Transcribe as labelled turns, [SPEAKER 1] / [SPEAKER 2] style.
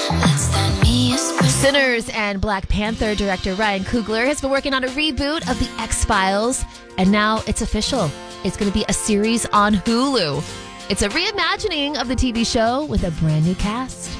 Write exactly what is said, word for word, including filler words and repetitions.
[SPEAKER 1] Sinners and Black Panther director Ryan Coogler has been working on a reboot of The X-Files, and now it's official. It's going to be a series on Hulu. It's a reimagining of the T V show with a brand new cast.